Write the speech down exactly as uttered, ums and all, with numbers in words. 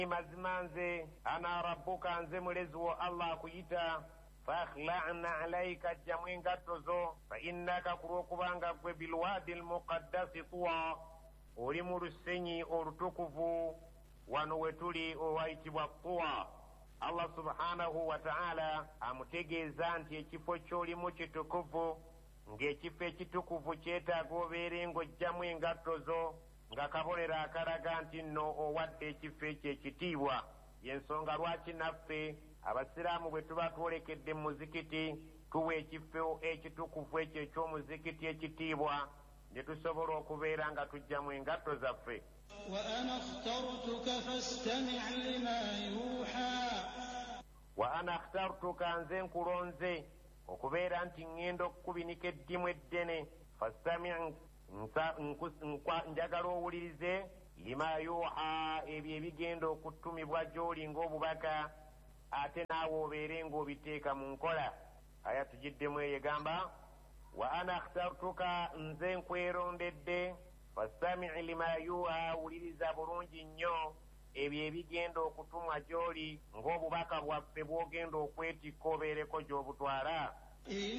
mazima nze ana rabbuka nze mulezi wo Allah akuyita fakhla'na alayka jamu engatto zo fa innaka kulwokubanga gwe bilwadi almuqaddasi tuwa oli mu lusenyi olutukuvu wano wetuli owayitibwa tuwa. Allah subhanahu wa ta'ala amutegeeza nti ekifo ky'olimu kitukuvu, ng'ekifo ekitukuvu kyetaaga obeere ng'ojjamu engatto zo nga kabonero akalaga nti nno owadde ekifo ekyo ekitiibwa. Y'ensonga lwaki naffe abasiraamu bwe tuba twolekedde mu muzikiti tuwa ekifo ekitukuvu ekyo eky'omuzikiti ekitiibwa ne tusobola okubeera nga tujjamu engatto zaffe. وأنا اخترتك فاستمع لما يوحى وأنا اخترتك nze nkulonze okubeera nti ŋŋenda okukubinika eddimu eddene fastami' njagala owulirize lima yuha ebyo ebigenda okutumibwa gy'oli ng'obubaka ate naawe obeere ng'obiteeka mu nkola. Aya tugiddemu eyegamba wa ana akhtartuka nze nkwerondedde fastami' lima yuha wuliriza bulungi nnyo ebyo ebigenda okutumwa gy'oli ng'obubaka bwaffe bw'ogenda okwetikka obeereko gy'obutwala.